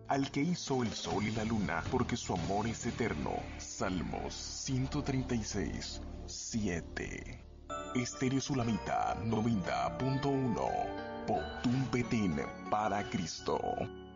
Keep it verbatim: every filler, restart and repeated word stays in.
al que hizo el sol y la luna, porque su amor es eterno. Salmos ciento treinta y seis, siete. Estéreo Sulamita noventa punto uno. Potum Petin para Cristo.